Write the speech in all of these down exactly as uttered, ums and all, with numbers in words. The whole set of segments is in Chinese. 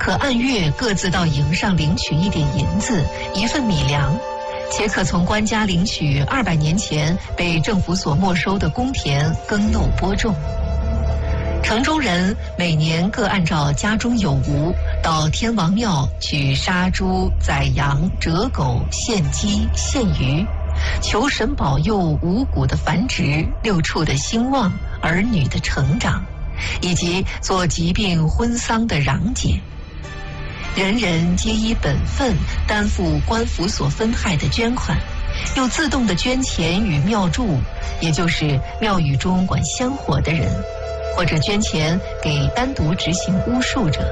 可按月各自到营上领取一点银子，一份米粮，且可从官家领取二百年前被政府所没收的公田耕耨播种。城中人每年各按照家中有无，到天王庙去杀猪、宰羊、折狗、献鸡、献鱼，求神保佑五谷的繁殖、六畜的兴旺、儿女的成长，以及做疾病婚丧的攘解。人人皆依本分担负官府所分派的捐款，又自动的捐钱与庙祝，也就是庙宇中管香火的人，或者捐钱给单独执行巫术者。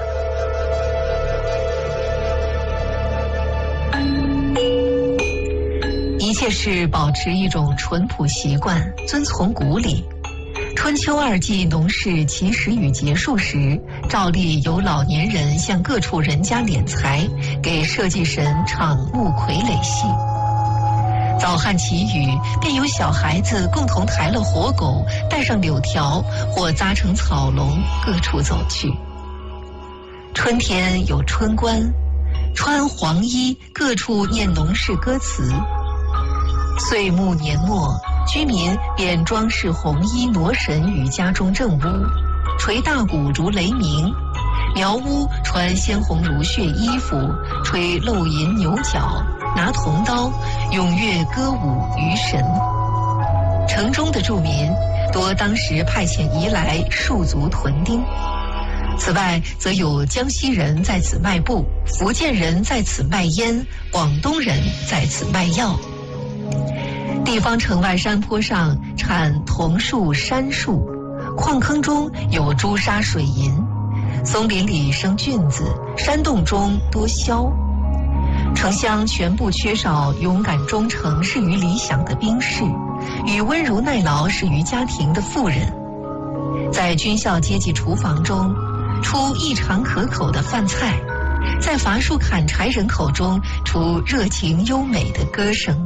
一切是保持一种淳朴习惯，遵从古礼。春秋二季农事起始与结束时，照例有老年人向各处人家敛财，给社稷神唱木傀儡戏。早汉起雨，便有小孩子共同抬了活狗，带上柳条或扎成草笼，各处走去。春天有春官，穿黄衣，各处念农事歌词。岁暮年末，居民便装饰红衣挪神于家中正屋，捶大鼓如雷鸣，苗屋穿鲜红如血衣服，吹漏银牛角，拿铜刀，踊跃歌舞于神。城中的住民多当时派遣移来戍卒屯丁，此外则有江西人在此卖布，福建人在此卖烟，广东人在此卖药。地方城外山坡上产桐树、杉树，矿坑中有朱砂水银，松林里生菌子，山洞中多枭。城乡全部缺少勇敢忠诚、适于理想的兵士，与温柔耐劳、适于家庭的妇人。在军校阶级厨房中，出异常可口的饭菜；在伐树砍柴人口中，出热情优美的歌声。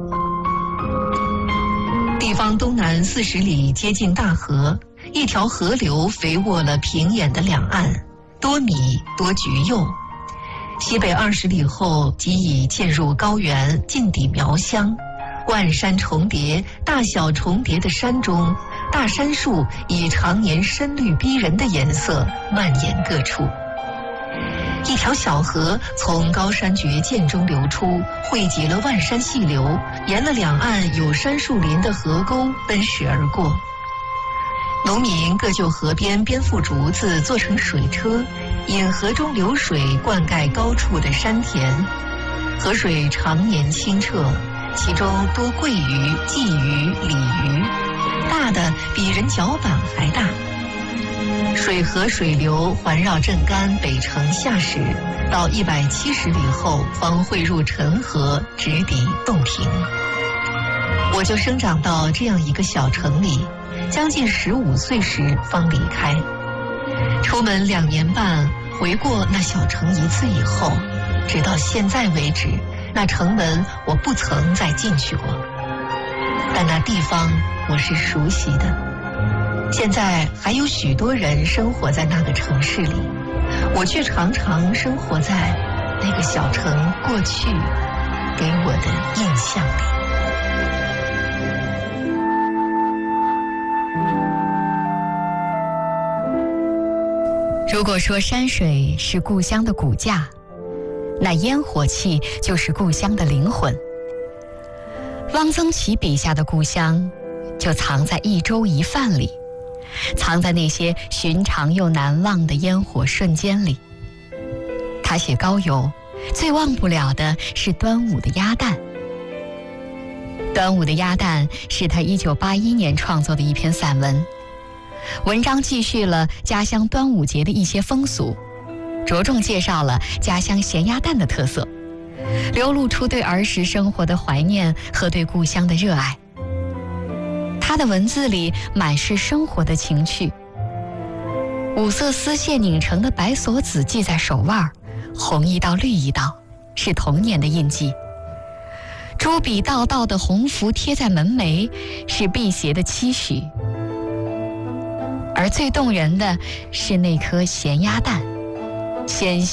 地方东南四十里接近大河，一条河流肥沃了平野的两岸，多米多橘柚。西北二十里后即已渐入高原，近抵苗乡。万山重叠，大小重叠的山中，大杉树以常年深绿逼人的颜色蔓延各处。一条小河从高山绝涧中流出，汇集了万山细流，沿了两岸有杉树林的河沟奔驰而过。农民各就河边编副竹子做成水车，引河中流水灌溉高处的山田。河水常年清澈，其中多桂鱼、鲫鱼、鲤鱼，大的比人脚板还大。水河水流环绕镇干北城下驶，到一百七十里后方汇入陈河，直抵洞庭。我就生长到这样一个小城里，将近十五岁时方离开。出门两年半，回过那小城一次以后，直到现在为止，那城门我不曾再进去过，但那地方我是熟悉的。现在还有许多人生活在那个城市里，我却常常生活在那个小城过去给我的印象里。 如果说山水是故乡的骨架，那烟火气就是故乡的灵魂。汪曾祺笔下的故乡就藏在一粥一饭里，藏在那些寻常又难忘的烟火瞬间里。他写高邮，最忘不了的是端午的鸭蛋。端午的鸭蛋是他一九八一年创作的一篇散文，文章继续了家乡端午节的一些风俗，着重介绍了家乡咸鸭蛋的特色，流露出对儿时生活的怀念和对故乡的热爱。他的文字里满是生活的情趣，五色丝线拧成的白锁子系在手腕，红一道绿一道，是童年的印记。朱笔道道的红符贴在门楣，是辟邪的期许。而最动人的是那颗咸鸭蛋，鲜